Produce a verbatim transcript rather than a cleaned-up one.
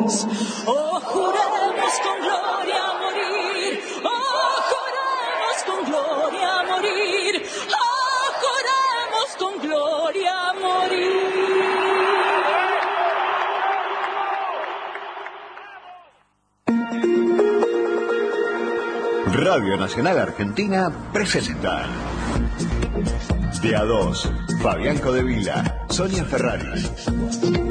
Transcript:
Oh, juremos con gloria morir. Oh, juremos con gloria morir. Oh, juremos con gloria morir. Radio Nacional Argentina presenta De a dos, Fabián Codevila, Sonia Ferraris.